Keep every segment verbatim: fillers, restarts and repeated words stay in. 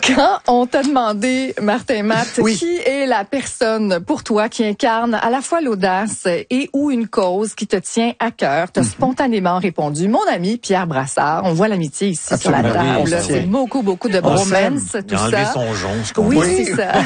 Quand on t'a demandé, Martin Matt, oui. qui est la personne pour toi qui incarne à la fois l'audace et ou une cause qui te tient à cœur, t'as mm-hmm. spontanément répondu, mon ami Pierre Brassard. On voit l'amitié ici Absolument. sur la table. Oui, c'est beaucoup, beaucoup de bromance, tout Il a enlevé ça. son jonc, ce oui, oui, c'est ça.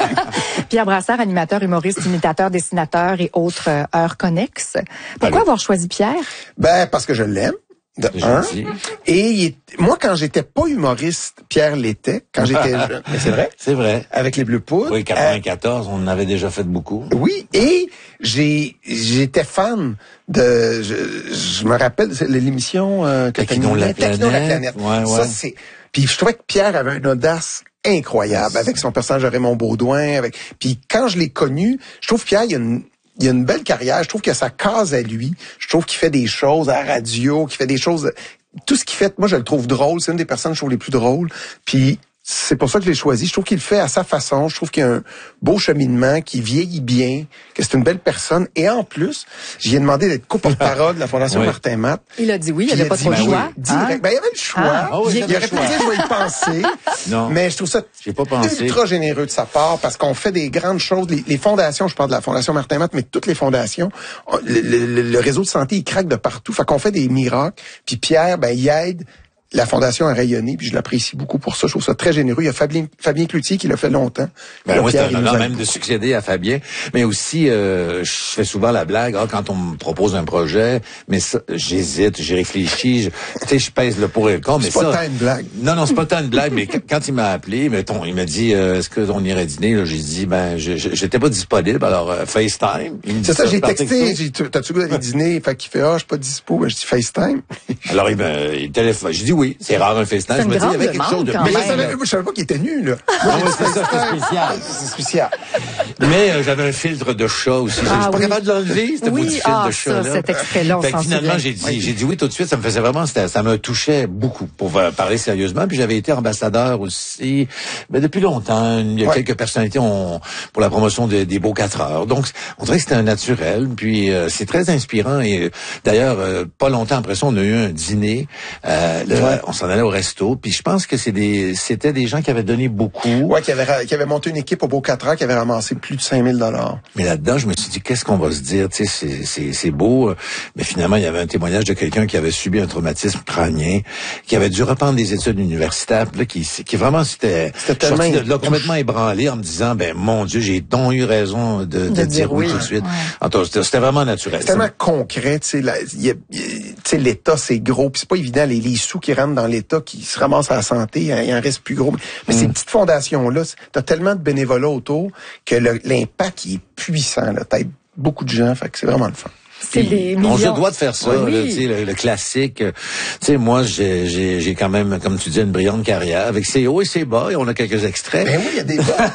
Pierre Brassard, animateur, humoriste, imitateur, dessinateur et autres euh, heures connexes. Pourquoi Allô. avoir choisi Pierre? Ben, parce que je l'aime. De un. Et il est, moi, quand j'étais pas humoriste, Pierre l'était. Quand j'étais jeune. Mais c'est vrai. C'est vrai. Avec les Bleus Poudres. Oui, quatre-vingt-quatorze, euh, on en avait déjà fait beaucoup. Oui. Et j'ai, j'étais fan de, je, je me rappelle, l'émission, euh, que Taquinons la planète. Taquinons la planète. Ouais, ouais. Ça, c'est, puis je trouvais que Pierre avait une audace incroyable avec son personnage de Raymond Baudouin, avec, puis quand je l'ai connu, je trouve Pierre, il y a une, il a une belle carrière. Je trouve que sa case à lui. Je trouve qu'il fait des choses à la radio, qu'il fait des choses... Tout ce qu'il fait, moi, je le trouve drôle. C'est une des personnes, je trouve, les plus drôles. Puis c'est pour ça que je l'ai choisi. Je trouve qu'il le fait à sa façon. Je trouve qu'il y a un beau cheminement, qu'il vieillit bien, que c'est une belle personne. Et en plus, j'y ai demandé d'être co-porte-parole de la Fondation oui. Martin Matt. Il a dit oui, il n'y avait pas dit, trop de ben choix. Oui, direct. Hein? Ben, il y avait le choix. Ah, oh, oui, il aurait pu dire, je vais y penser. Non. Mais je trouve ça J'ai pas pensé. ultra généreux de sa part parce qu'on fait des grandes choses. Les, les fondations, je parle de la Fondation Martin Matt, mais toutes les fondations, le, le, le réseau de santé, il craque de partout. Fait qu'on fait des miracles. Puis Pierre, ben, il aide la Fondation a rayonné, puis je l'apprécie beaucoup pour ça. Je trouve ça très généreux. Il y a Fabien, Fabien Cloutier qui l'a fait longtemps. Ben oui, c'est un honneur même beaucoup. de succéder à Fabien. Mais aussi, euh, je fais souvent la blague, ah, quand on me propose un projet, mais ça, j'hésite, j'y réfléchis, je, tu sais, je pèse le pour et le contre. C'est mais pas ça, tant une blague. Non, non, c'est pas tant une blague, mais quand il m'a appelé, mettons, il m'a dit, euh, est-ce qu'on irait dîner? Là, j'ai dit, ben, je, je, j'étais pas disponible, alors euh, FaceTime. C'est ça, j'ai texté, j'ai dit, t'as-tu goût d'aller dîner? Fait qu'il fait, ah, je suis pas dispo. Ben, je dis FaceTime. Alors, il, ben, il téléphone. J'ai dit oui, c'est rare un FaceTime. C'est Je me dis, il y avait quelque chose de... Mais je même. savais, je savais pas qu'il était nu, là. Ah oui, c'est ça, c'est spécial. C'est spécial. Mais euh, j'avais un filtre de chat aussi. Ah, je suis pas oui. capable de l'enlever, ce Oui, petit filtre ah, de chat ça, là. cet extrait-là, on Fait que s'en finalement, souvient. j'ai dit, Oui. j'ai dit oui tout de suite. Ça me faisait vraiment, ça, ça me touchait beaucoup pour euh, parler sérieusement. Puis j'avais été ambassadeur aussi, mais depuis longtemps. Il y a ouais. quelques personnalités ont, pour la promotion de, des beaux quatre heures. Donc, on dirait que c'était un naturel. Puis euh, c'est très inspirant. Et euh, d'ailleurs, euh, pas longtemps après ça, on a eu un dîner. Euh, le, ouais. On s'en allait au resto. Puis je pense que c'est des, c'était des gens qui avaient donné beaucoup. Ouais, qui avait, qui avait monté une équipe au Beau quatre heures qui avait ramassé plus de cinq mille dollars. Mais là-dedans, je me suis dit, qu'est-ce qu'on va se dire? Tu sais, c'est, c'est, c'est beau. Mais finalement, il y avait un témoignage de quelqu'un qui avait subi un traumatisme crânien, qui avait dû reprendre des études universitaires, là, qui, qui vraiment s'était, C'était sorti tellement... de là complètement ébranlé en me disant, ben, mon Dieu, j'ai donc eu raison de, de, De dire, dire oui oui, tout de suite. ouais. En tout cas, c'était, c'était vraiment naturel. C'est tellement concret, tu sais, la- y a- y a- tu sais, l'État, c'est gros, puis c'est pas évident, les, les sous qui rentrent dans l'État, qui se ramassent à la santé, il en reste plus gros. Mais Mm. ces petites fondations-là, t'as tellement de bénévolat autour que le- l'impact, il est puissant, là. T'aides beaucoup de gens, fait que c'est vraiment le fun. C'est des on se millions. doit de faire ça, Oui. là, tu sais, le, le classique. Tu sais, moi, j'ai, j'ai, j'ai quand même, comme tu dis, une brillante carrière avec ses hauts et ses bas, et on a quelques extraits. Ben oui, il y a des bas.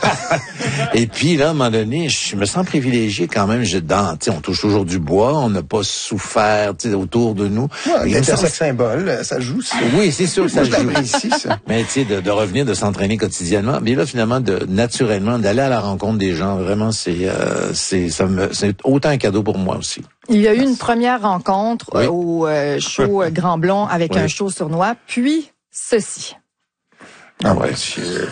Et puis là, à un moment donné, je me sens privilégié quand même. Je, dans, tu sais, on touche toujours du bois, on n'a pas souffert, tu sais, autour de nous. Ouais, Et il me semble- l'intersex symbole, ça joue, ça. Oui, c'est sûr que ça Moi, je joue. l'apprécie, ça. Mais tu sais, de, de revenir, de s'entraîner quotidiennement, mais là finalement, de naturellement, d'aller à la rencontre des gens, vraiment, c'est, euh, c'est, ça me, c'est autant un cadeau pour moi aussi. Il y a eu une première rencontre Oui. euh, au euh, show euh, Grand Blond avec Oui. un show sournois, puis ceci. Ah ouais, monsieur.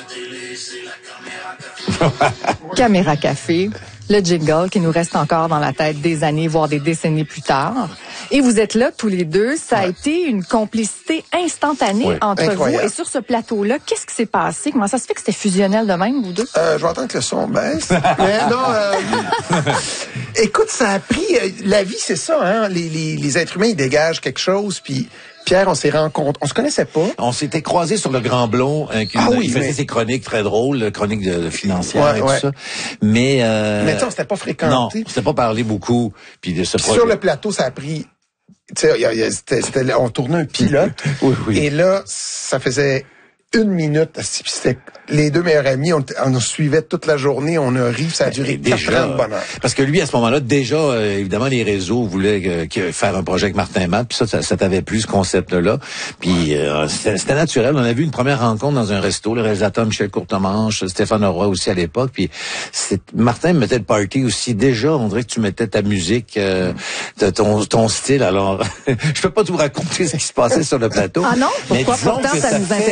Caméra Café, le jingle qui nous reste encore dans la tête des années, voire des décennies plus tard. Et vous êtes là tous les deux. Ça a Ouais. été une complicité instantanée Oui. entre Incroyable. vous. Et sur ce plateau-là, qu'est-ce qui s'est passé? Comment ça se fait que c'était fusionnel de même, vous deux? Euh, je vais attendre que le son baisse. Mais non, euh, écoute, ça a pris... euh, la vie, c'est ça, hein. Les, les, les êtres humains, ils dégagent quelque chose, puis Pierre, on s'est rencontrés. On se connaissait pas. On s'était croisés sur le Grand Blond. Hein, qui- Ah oui, il faisait mais- ses chroniques très drôles, chroniques de, de financières Ouais, et ouais. tout ça. Mais, euh, Mais tu sais, on s'était pas non, fréquentés. on s'était pas parlé beaucoup. Puis de ce Puis projet. sur le plateau, ça a pris... Tu sais, il y a- il y a- c'était- c'était- on tournait un pilote. Oui, oui. Et là, ça faisait une minute. Puis c'était les deux meilleurs amis. On, on nous suivait toute la journée. On a ri. Ça a duré Et quatre ans de bonheur. Parce que lui, à ce moment-là, déjà, euh, évidemment, les réseaux voulaient euh, que- faire un projet avec Martin Matt, puis ça, ça, ça t'avait plu, ce concept-là. Puis euh, c'était, c'était naturel. On a vu une première rencontre dans un resto, le réalisateur Michel Courtemanche, Stéphane Roy aussi à l'époque. Puis c'est, Martin mettait le party aussi. Déjà, on dirait que tu mettais ta musique, euh, de ton, ton style. Alors, je peux pas tout raconter ce qui se passait sur le plateau. Ah non? Mais Pourquoi? disons Pourtant, que ça nous fait, intéresse. euh,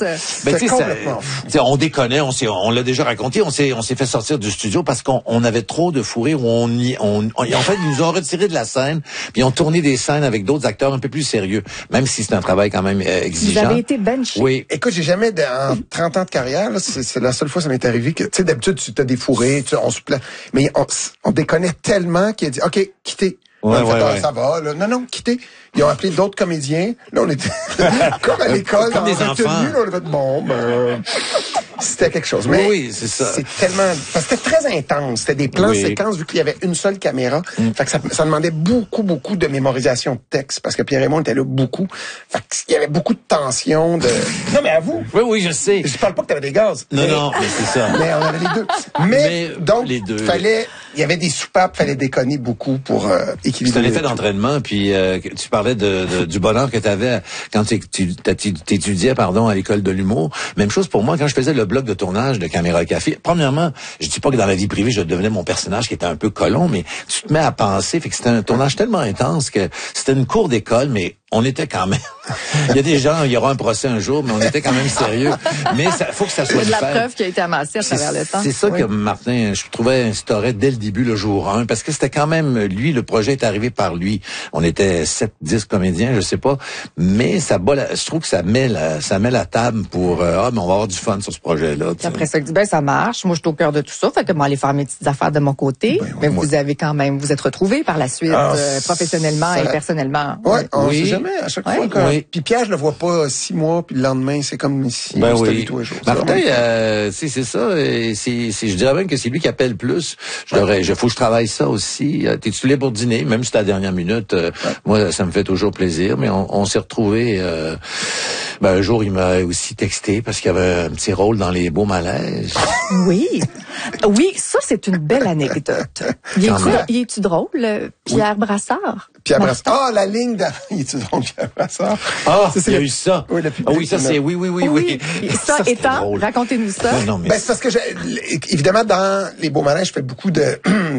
Ben, C'est tu sais, complètement ça- fou. tu sais, on déconnait, on s'est, on l'a déjà raconté, on s'est, on s'est fait sortir du studio parce qu'on on avait trop de fou rire où on y, on, on- en fait, ils nous ont retiré de la scène, puis ils ont tourné des scènes avec d'autres acteurs un peu plus sérieux, même si c'est un travail quand même euh, Vous exigeant. avez été benché. Oui. Écoute, j'ai jamais, de- en trente ans de carrière, là, c'est, c'est la seule fois que ça m'est arrivé que, tu sais, d'habitude, tu t'as des fourrés, tu sais, on se plaint. Mais on, on déconnait tellement qu'il a dit, OK, quittez. Ouais, On a fait, ouais, ah, ouais. ça va, là. Non, non, quittez. Ils ont appelé d'autres comédiens. Là, on était comme à l'école, Comme dans des la enfants. retenue, là, on a fait, bon, ben, c'était quelque chose. Mais Oui, c'est ça. C'est tellement, parce que c'était très intense. C'était des plans Oui. séquences, vu qu'il y avait une seule caméra. Fait que ça, ça demandait beaucoup, beaucoup de mémorisation de texte, parce que Pierre Raymond était là beaucoup. Fait qu'il y avait beaucoup de tension, de... Non, mais à vous. Oui, oui, je sais. Je parle pas que t'avais des gaz. Non, mais, non, mais c'est ça. Mais on avait les deux. Mais, Mais donc, les deux. fallait, il y avait des soupapes, fallait déconner beaucoup pour euh, C'est équilibrer. un effet le tout. d'entraînement, puis euh, que- tu parlais de, de- du bonheur que tu avais quand tu tu- t'as- tu- t'étudiais pardon à l'école de l'humour. Même chose pour moi quand je faisais le bloc de tournage de Caméra Café. Premièrement, je dis pas que dans la vie privée je devenais mon personnage qui était un peu colon, mais tu te mets à penser, fait que c'était un tournage tellement intense que c'était une cour d'école, mais on était quand même. Il y a des gens, il y aura un procès un jour, mais on était quand même sérieux. Mais ça faut que ça Il y soit a de la fait. preuve qui a été amassée à C'est travers le temps. c'est ça Oui. que Martin, je trouvais, instaurait dès le début, le jour un, parce que c'était quand même, lui, le projet est arrivé par lui. On était sept, dix comédiens, je sais pas, mais ça bat la- je trouve que ça met la, ça met la table pour, euh, ah, mais on va avoir du fun sur ce projet-là. tu Puis sais. après ça, il dit, ben, ça marche. Moi, je suis au cœur de tout ça. Fait que moi, aller faire mes petites affaires de mon côté. Ben, mais moi- vous avez quand même, vous êtes retrouvés par la suite, Ah, euh, professionnellement ça- et personnellement. Ouais, on Oui. sait jamais, à chaque Ouais. fois. Quand... Oui. Puis Pierre, je le vois pas six mois, puis le lendemain, c'est comme si Ben c'était oui. lui tous les jours. Martin, euh, c'est c'est ça. et C'est, c'est, je dirais même que c'est lui qui appelle plus. Je devrais, je faut que je travaille ça aussi. Euh, T'es-tu libre pour dîner, même si c'est à la dernière minute. euh, Moi, ça me fait toujours plaisir. Mais on, on s'est retrouvés. Euh, ben, un jour, il m'a aussi texté parce qu'il y avait un petit rôle dans les Beaux Malaises. Oui. Oui, ça, c'est une belle anecdote. Il Quand est-tu, même. il est-tu drôle, euh, Pierre Brassard? Pierre Martin? Brassard. Ah, la ligne d'avant. Il est drôle, Pierre Brassard. Ah, Ça, c'est il y a le- eu ça. Oui, le Ah oui, ça public, c'est, oui, oui, oui, oui. Et ça, c'était étant, drôle. racontez-nous ça. Non, non, mais Ben, c'est parce que, j'ai- évidemment, dans les Beaux Malaises, je fais beaucoup de...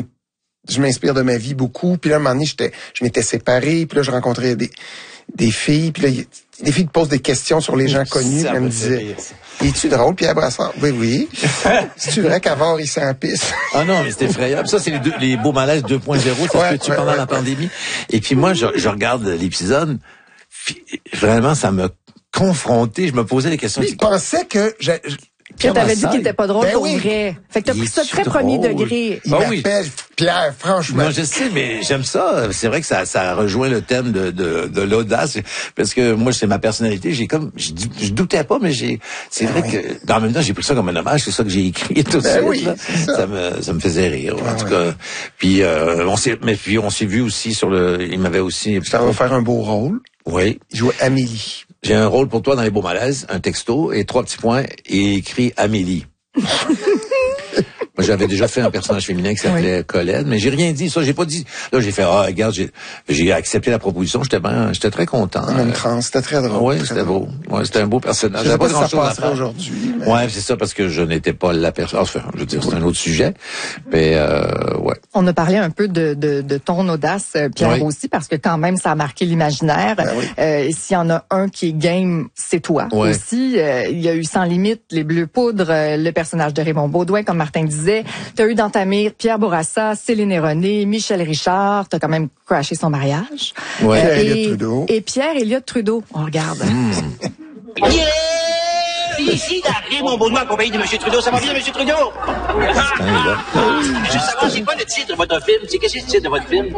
je m'inspire de ma vie beaucoup. Puis là, à un moment donné, j'étais, je m'étais séparé. Puis là, je rencontrais des, des filles. Puis là, il- des filles te posent des questions sur les gens connus. Ça Puis elles me me fait disaient, rire, ça. es-tu drôle, Pierre Brassard? Oui, oui. C'est-tu vrai qu'Avard, il s'en pisse? Ah non, mais c'est effrayable. Ça, c'est les, deux, les Beaux Malaises deux point zéro. Ça Ouais, se fait-tu ouais, pendant ouais, la ouais. pandémie? Et puis moi, je, je regarde l'épisode. puis Vraiment, ça m'a confronté. Je me posais des questions. Il pensait que... j'ai- Que t'avais dit qu'il était pas drôle Ben pour oui. vrai. Fait que t'as Il pris ça est-tu très premier drôle? degré. Il Ah oui. m'appelle Pierre, franchement. Non, je sais, mais j'aime ça. C'est vrai que ça, ça rejoint le thème de, de, de l'audace, parce que moi, c'est ma personnalité. J'ai comme, je, je doutais pas, mais j'ai, c'est Ben vrai oui. que, dans le même temps, j'ai pris ça comme un hommage. C'est ça que j'ai écrit tout de Ben suite. oui, là. c'est ça. Ça me, ça me faisait rire. En Ben tout oui. cas, puis euh, on s'est, mais puis on s'est vu aussi sur le, il m'avait aussi. Ça va faire un beau rôle. Oui. Il jouait Amélie. J'ai un rôle pour toi dans les Beaux Malaises, un texto et trois petits points et écrit Amélie. Moi, j'avais déjà fait un personnage féminin qui s'appelait Colette, mais j'ai rien dit. Ça, j'ai pas dit. Là, j'ai fait, ah, regarde, j'ai, j'ai accepté la proposition. J'étais ben, j'étais très content. En même trans. C'était très drôle. Oui, très c'était drôle. beau. Ouais, c'était un beau personnage. Je sais J'avais pas pas si ça grand-chose à passerait faire. aujourd'hui. mais- Ouais, c'est ça, parce que je n'étais pas la personne. Enfin, je veux dire, c'est un autre sujet. Mais, euh, ouais. On a parlé un peu de, de, de ton audace, euh, Pierre, Oui. aussi, parce que quand même, ça a marqué l'imaginaire. Ben oui. Euh, et s'il y en a un qui est game, c'est toi Ouais. aussi. Euh, il y a eu Sans limite, Les Bleus Poudres, euh, le personnage de Raymond Baudouin, comme Martin disait. Tu as eu dans ta mire Pierre Bourassa, Céline et René, Michel Richard. Tu as quand même crashé son mariage. Ouais. Pierre et, Elliott Trudeau. et Pierre Elliott Trudeau. On regarde. Yeah! Ici, d'arriver mon Baudouin accompagné de M. Trudeau. Ça va bien, M. Trudeau? là. Je veux savoir, c'est quoi le titre de votre film? C'est qu'est-ce que c'est le titre de votre film?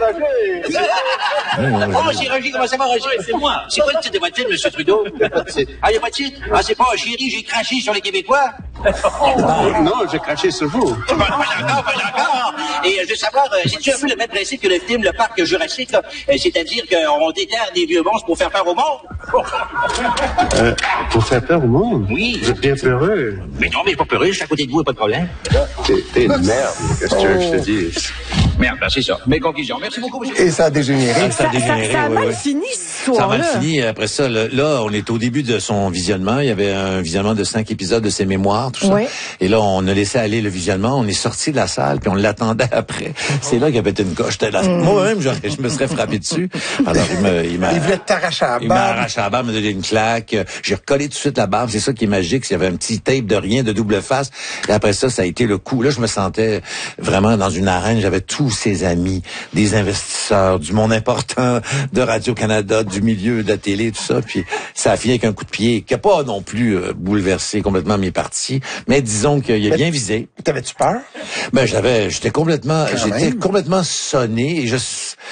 Oh, c'est Roger. Comment ça va, Roger? C'est moi. C'est quoi le titre de votre film, M. Trudeau? Ah, il n'y a pas de titre? Ah, c'est pas Chérie, j'ai craché sur les Québécois? Non, j'ai craché sur vous. Pas, pas encore, pas encore. Et euh, je veux savoir, euh, c'est-tu un peu le même principe que le film Le Parc Jurassique, là? Euh, c'est-à-dire qu'on déterre des vieux monstres pour faire peur au monde? Euh, pour faire peur au monde? Oui. Vous êtes bien peureux. Mais non, mais pas peureux, je suis à côté de vous, pas de problème. T'es, t'es une merde, qu'est-ce que tu veux que je te dise? Merde, ben c'est ça. Mes conclusions. Merci beaucoup, monsieur. Et ça a dégénéré. Ah, ça a Ça, dégénéré, ça a oui, mal oui. fini, cette Ça a histoire-là. mal fini. Après ça, là, là, on est au début de son visionnement. Il y avait un visionnement de cinq épisodes de ses mémoires, tout ça. Oui. Et là, on a laissé aller le visionnement. On est sorti de la salle, puis on l'attendait après. C'est là qu'il a pété une coche. J'étais là. Mm. Moi-même, j'aurais- je me serais frappé dessus. Alors, il m'a, il m'a, Il voulait t'arracher à la il m'a barbe. arraché la barbe, m'a donné une claque. J'ai recollé tout de suite la barbe. C'est ça qui est magique. Il y avait un petit tape de rien, de double face. Et après ça, ça a été le coup. Là, je me sentais vraiment dans une arène. J'avais tous ses amis, des investisseurs, du monde important de Radio-Canada, du milieu de la télé, tout ça. Puis ça a fini avec un coup de pied qui n'a pas non plus euh, bouleversé complètement mes parties. Mais disons qu'il a bien visé. T'avais-tu peur? Ben j'avais, j'étais complètement, Quand j'étais même. complètement sonné. Et, je,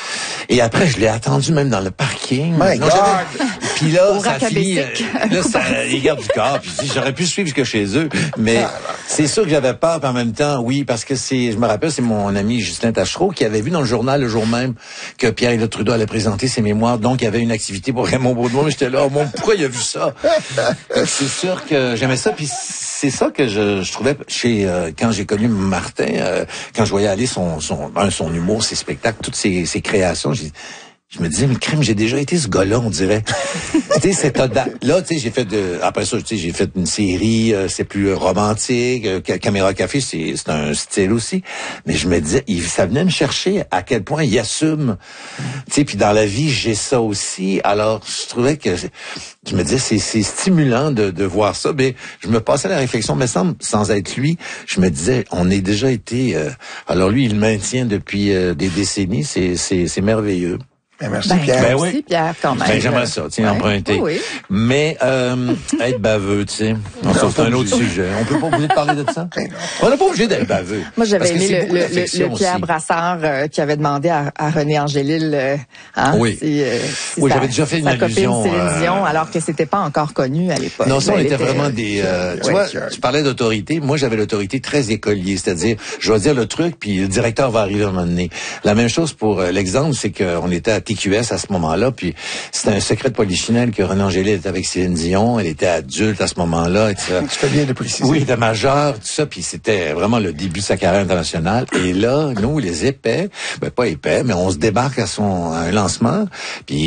et après, je l'ai attendu même dans le parking. My Non, God! j'avais- Puis là, Au ça a fini. Racabessic. euh, Là, ça, ils gardent du corps. Puis j'aurais pu suivre jusque chez eux, mais c'est sûr que j'avais peur. Puis en même temps, oui, parce que c'est, je me rappelle, c'est mon ami Justin Tachereau qui avait vu dans le journal le jour même que Pierre-Éliott Trudeau allait présenter ses mémoires. Donc, il y avait une activité pour Raymond Beaudoin. Mais j'étais là, oh, mon, pourquoi il a vu ça? C'est sûr que j'aimais ça. Puis c'est ça que je, je trouvais chez euh, quand j'ai connu Martin, euh, quand je voyais aller son son ben, son humour, ses spectacles, toutes ses, ses créations, j'ai je me disais, mais crime, j'ai déjà été ce gars-là, on dirait. Tu sais, cette audace. Là, tu sais, j'ai fait de, après ça, tu sais, j'ai fait une série, euh, c'est plus euh, romantique, euh, Caméra Café, c'est, c'est un style aussi. Mais je me disais, il, ça venait me chercher à quel point il assume. Tu sais, puis dans la vie, j'ai ça aussi. Alors, je trouvais que, je me disais, c'est, c'est stimulant de, de voir ça. Mais je me passais la réflexion, mais sans, sans être lui, je me disais, on est déjà été, euh, alors lui, il le maintient depuis euh, des décennies, c'est, c'est, c'est merveilleux. Ben, merci, Ben, Pierre. Ben merci, oui. Pierre, quand même. Ben, j'aimerais ça, tiens, Ouais. emprunter. Oui, oui. Mais euh, être baveux, tu sais, non, ça, c'est un autre sujet. On peut pas obligé de parler de ça. On n'est pas obligé d'être baveux. Moi, j'avais Parce que aimé c'est le, beaucoup le, d'affection le, le Pierre aussi. Brassard euh, qui avait demandé à, à René Angélil euh, hein, Oui. si, euh, si Oui, sa- j'avais déjà fait une sa allusion, copine Céline euh, Dion, alors que c'était pas encore connu à l'époque. Non, ça, on Elle était vraiment des... Euh, tu Ouais, vois, que- tu parlais d'autorité. Moi, j'avais l'autorité très écolier, c'est-à-dire, je vais dire le truc, puis le directeur va arriver à un moment donné. La même chose pour euh, l'exemple, c'est qu'on était à T Q S à ce moment-là, puis c'était un secret de polichinelle que René Angélil était avec Céline Dion. Elle était adulte à ce moment-là. Et tout ça. Tu fais bien de préciser. Oui, il était majeur, tout ça, puis c'était vraiment le début de sa carrière internationale. Et là, nous, les épais, ben pas épais, mais on se débarque à son à un lancement, puis